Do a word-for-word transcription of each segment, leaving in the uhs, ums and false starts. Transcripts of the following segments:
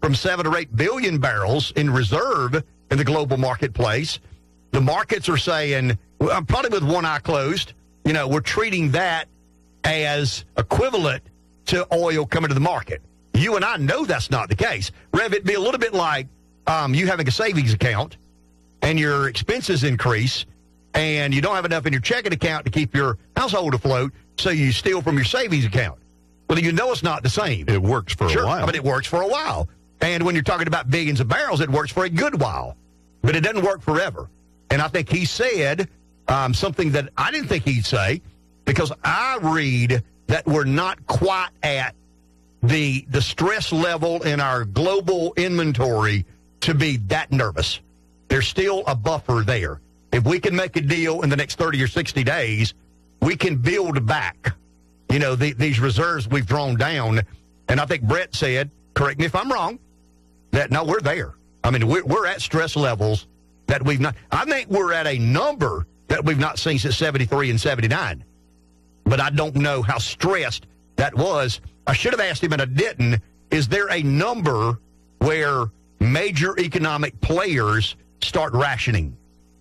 from seven or eight billion barrels in reserve in the global marketplace. The markets are saying, well, probably with one eye closed, you know, we're treating that as equivalent to oil coming to the market. You and I know that's not the case. Rev, it'd be a little bit like um, you having a savings account and your expenses increase and you don't have enough in your checking account to keep your household afloat, so you steal from your savings account. Well, you know it's not the same. It works for sure, a while. But it works for a while. And when you're talking about billions of barrels, it works for a good while. But it doesn't work forever. And I think he said um, something that I didn't think he'd say, because I read that we're not quite at the the stress level in our global inventory to be that nervous. There's still a buffer there. If we can make a deal in the next thirty or sixty days, we can build back, you know, the, these reserves we've drawn down. And I think Brett said, correct me if I'm wrong, that no, we're there. I mean, we're, we're at stress levels that we've not. I think we're at a number that we've not seen since seventy-three and seventy-nine. But I don't know how stressed that was. I should have asked him, and I didn't. Is there a number where major economic players start rationing?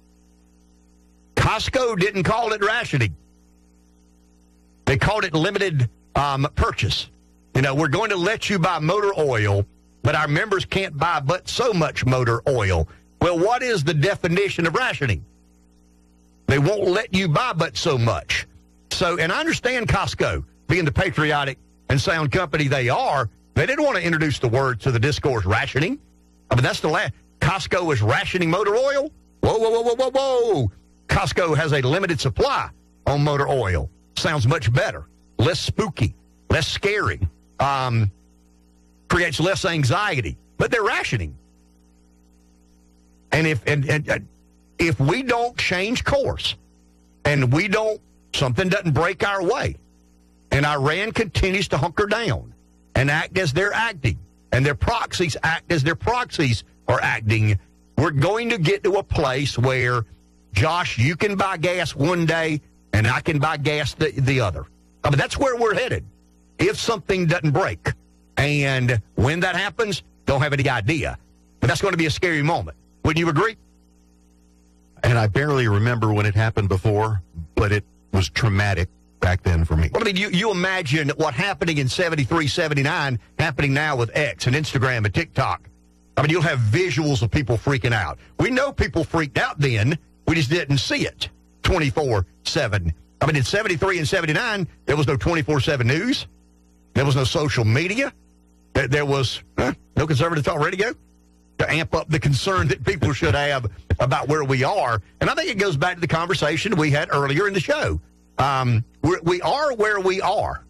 Costco didn't call it rationing. They called it limited um, purchase. You know, we're going to let you buy motor oil, but our members can't buy but so much motor oil. Well, what is the definition of rationing? They won't let you buy but so much. So, and I understand Costco, being the patriotic and sound company they are, they didn't want to introduce the word to the discourse rationing. I mean, that's the last. Costco is rationing motor oil? Whoa, whoa, whoa, whoa, whoa, whoa. Costco has a limited supply on motor oil. Sounds much better, less spooky, less scary, um, creates less anxiety. But they're rationing. And if and, and if we don't change course, and we don't, something doesn't break our way, and Iran continues to hunker down and act as they're acting, and their proxies act as their proxies are acting, we're going to get to a place where, Josh, you can buy gas one day, and I can buy gas the, the other. I mean, that's where we're headed if something doesn't break. And when that happens, don't have any idea. But that's going to be a scary moment. Wouldn't you agree? And I barely remember when it happened before, but it was traumatic back then for me. Well, I mean, you, you imagine what happening in seventy-three, seventy-nine happening now with X and Instagram and TikTok. I mean, you'll have visuals of people freaking out. We know people freaked out then. We just didn't see it twenty-four seven. I mean, in seventy-three and seventy-nine, there was no twenty-four seven news. There was no social media. There, there was huh, no conservative talk radio to amp up the concern that people should have about where we are. And I think it goes back to the conversation we had earlier in the show. Um, we're, we are where we are.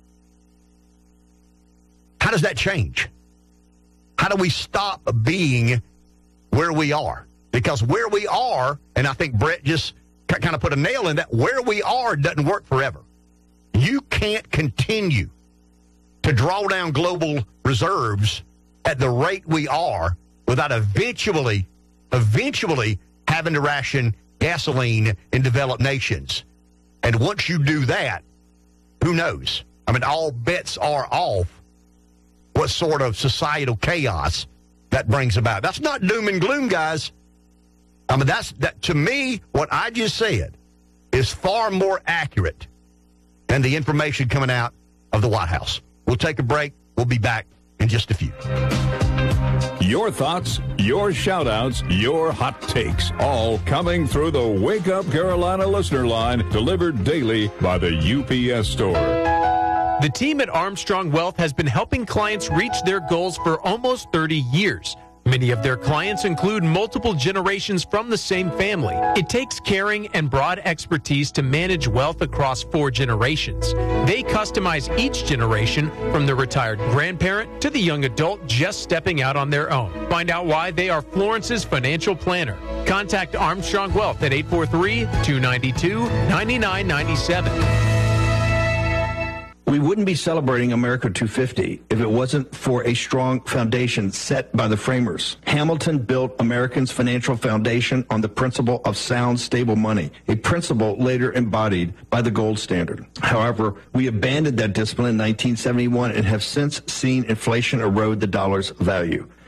How does that change? How do we stop being where we are? Because where we are, and I think Brett just kind of put a nail in that, where we are doesn't work forever. You can't continue to draw down global reserves at the rate we are without eventually, eventually having to ration gasoline in developed nations. And once you do that, who knows? I mean, all bets are off what sort of societal chaos that brings about. That's not doom and gloom, guys. I mean, that's that to me, what I just said is far more accurate than the information coming out of the White House. We'll take a break. We'll be back in just a few. Your thoughts, your shout-outs, your hot takes, all coming through the Wake Up Carolina listener line, delivered daily by the U P S store. The team at Armstrong Wealth has been helping clients reach their goals for almost thirty years. Many of their clients include multiple generations from the same family. It takes caring and broad expertise to manage wealth across four generations. They customize each generation, from the retired grandparent to the young adult just stepping out on their own. Find out why they are Florence's financial planner. Contact Armstrong Wealth at eight four three, two nine two, nine nine nine seven. We wouldn't be celebrating America two fifty if it wasn't for a strong foundation set by the framers. Hamilton built Americans' financial foundation on the principle of sound, stable money, a principle later embodied by the gold standard. However, we abandoned that discipline in nineteen seventy-one and have since seen inflation erode the dollar's value.